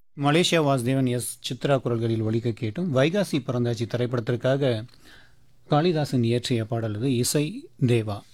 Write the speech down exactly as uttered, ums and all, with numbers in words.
Malaysia Vasudevan S Chitra குரல்களில் ஒலிக்க கேட்டும் வைகாசி பிறந்தாச்சி திரைப்படத்திற்காக காளிதாசன் இயற்றிய பாடல் இது. இசை தேவா.